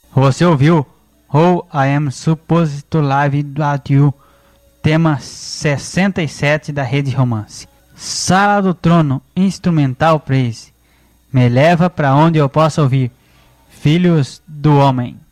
Você ouviu Oh, I Am Supposed to Love You, tema 67 da Rede Romance. Sala do Trono, instrumental praise. Me leva pra onde eu possa ouvir. Filhos do Homem.